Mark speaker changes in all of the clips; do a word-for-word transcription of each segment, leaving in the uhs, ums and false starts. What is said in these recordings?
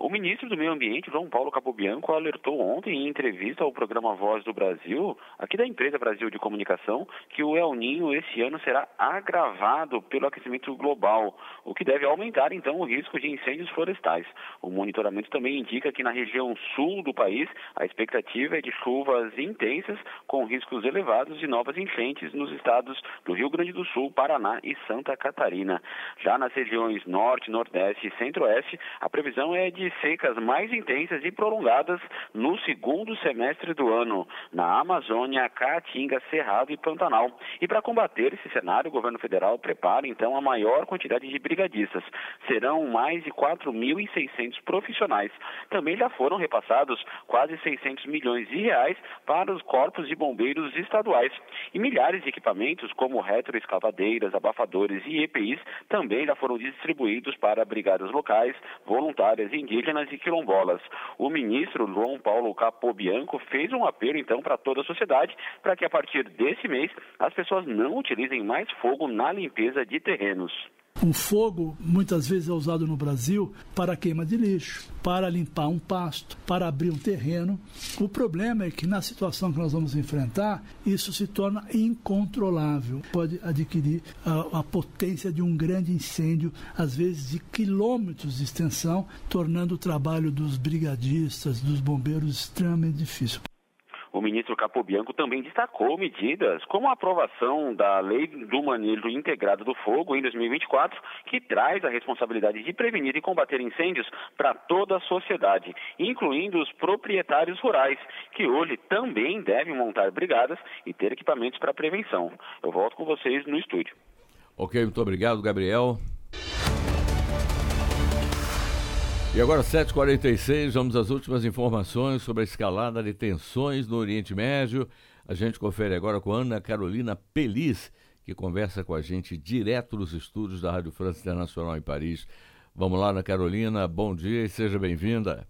Speaker 1: O ministro do Meio Ambiente, João Paulo Capobianco, alertou ontem em entrevista ao programa Voz do Brasil, aqui da empresa Brasil de Comunicação, que o El Niño esse ano será agravado pelo aquecimento global, o que deve aumentar então o risco de incêndios florestais. O monitoramento também indica que na região sul do país a expectativa é de chuvas intensas com riscos elevados de novas enchentes nos estados do Rio Grande do Sul, Paraná e Santa Catarina. Já nas regiões norte, nordeste e centro-oeste, a previsão é de secas mais intensas e prolongadas no segundo semestre do ano, na Amazônia, Caatinga, Cerrado e Pantanal. E para combater esse cenário, o governo federal prepara então a maior quantidade de brigadistas. Serão mais de quatro mil e seiscentos profissionais. Também já foram repassados quase seiscentos milhões de reais para os corpos de bombeiros estaduais. E milhares de equipamentos como retroescavadeiras, abafadores e E P Is também já foram distribuídos para brigadas locais, voluntárias, indígenas e quilombolas. O ministro João Paulo Capobianco fez um apelo então para toda a sociedade para que a partir desse mês as pessoas não utilizem mais fogo na limpeza de terrenos.
Speaker 2: O fogo muitas vezes é usado no Brasil para queima de lixo, para limpar um pasto, para abrir um terreno. O problema é que na situação que nós vamos enfrentar, isso se torna incontrolável. Pode adquirir a, a potência de um grande incêndio, às vezes de quilômetros de extensão, tornando o trabalho dos brigadistas, dos bombeiros extremamente difícil.
Speaker 1: O ministro Capobianco também destacou medidas como a aprovação da Lei do Manejo Integrado do Fogo em dois mil e vinte e quatro, que traz a responsabilidade de prevenir e combater incêndios para toda a sociedade, incluindo os proprietários rurais, que hoje também devem montar brigadas e ter equipamentos para prevenção. Eu volto com vocês no estúdio.
Speaker 3: Ok, muito obrigado, Gabriel. E agora, sete e quarenta e seis, vamos às últimas informações sobre a escalada de tensões no Oriente Médio. A gente confere agora com Ana Carolina Peliz, que conversa com a gente direto dos estúdios da Rádio França Internacional em Paris. Vamos lá, Ana Carolina, bom dia e seja bem-vinda.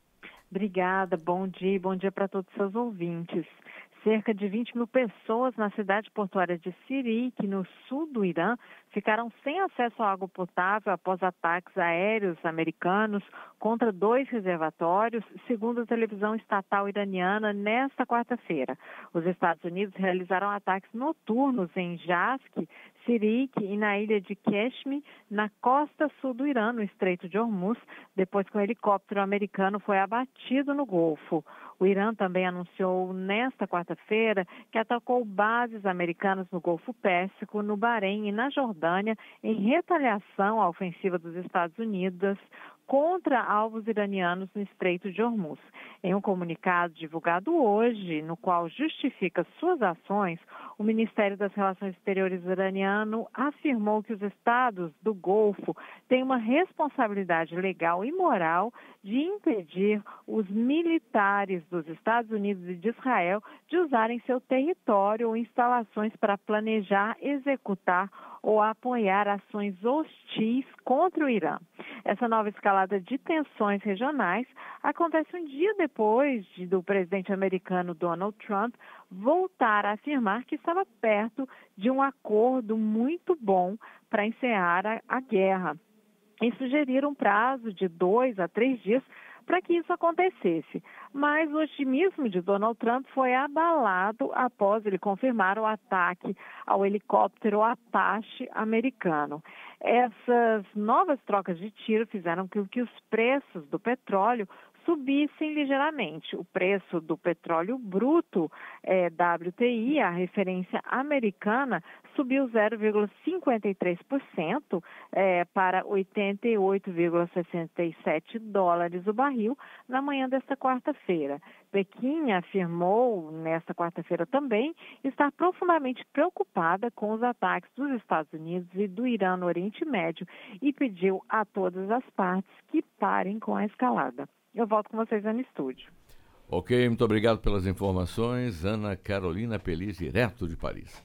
Speaker 4: Obrigada, bom dia, bom dia para todos os seus ouvintes. Cerca de vinte mil pessoas na cidade portuária de Sirik, no sul do Irã, ficaram sem acesso à água potável após ataques aéreos americanos contra dois reservatórios, segundo a televisão estatal iraniana, nesta quarta-feira. Os Estados Unidos realizaram ataques noturnos em Jask, Sirik e na ilha de Keshmi, na costa sul do Irã, no Estreito de Hormuz, depois que um helicóptero americano foi abatido no Golfo. O Irã também anunciou nesta quarta-feira que atacou bases americanas no Golfo Pérsico, no Bahrein e na Jordânia, em retaliação à ofensiva dos Estados Unidos contra alvos iranianos no Estreito de Hormuz. Em um comunicado divulgado hoje, no qual justifica suas ações, o Ministério das Relações Exteriores iraniano afirmou que os estados do Golfo têm uma responsabilidade legal e moral de impedir os militares dos Estados Unidos e de Israel de usarem seu território ou instalações para planejar, executar ou apoiar ações hostis contra o Irã. Essa nova escalada de tensões regionais acontece um dia depois de, do presidente americano Donald Trump voltar a afirmar que estava perto de um acordo muito bom para encerrar a, a guerra e sugerir um prazo de dois a três dias para que isso acontecesse. Mas o otimismo de Donald Trump foi abalado após ele confirmar o ataque ao helicóptero Apache americano. Essas novas trocas de tiro fizeram com que os preços do petróleo subissem ligeiramente. O preço do petróleo bruto, é, W T I, a referência americana, subiu zero vírgula cinquenta e três por cento é, para oitenta e oito vírgula sessenta e sete dólares o barril na manhã desta quarta-feira. Pequim afirmou, nesta quarta-feira também, estar profundamente preocupada com os ataques dos Estados Unidos e do Irã no Oriente Médio e pediu a todas as partes que parem com a escalada. Eu volto com vocês no estúdio.
Speaker 3: Ok, muito obrigado pelas informações. Ana Carolina Peliz, direto de Paris.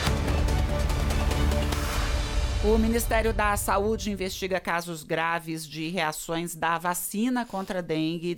Speaker 5: O Ministério da Saúde investiga casos graves de reações da vacina contra a dengue